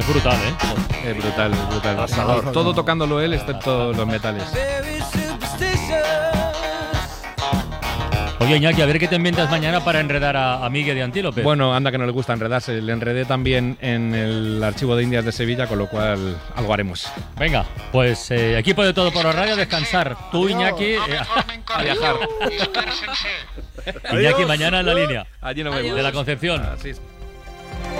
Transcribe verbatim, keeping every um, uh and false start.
Es brutal, ¿eh? Es brutal, es brutal. Todo, todo tocándolo él, excepto los metales. Oye, Iñaki, a ver qué te inventas mañana para enredar a, a Miguel de Antílope. Bueno, anda que no le gusta enredarse. Le enredé también en el archivo de Indias de Sevilla, con lo cual algo haremos. Venga, pues eh, equipo de Todo por la Radio, descansar. Tú, Iñaki, eh, a viajar. Iñaki, mañana en la línea. Allí nos vemos. De la Concepción. Así es.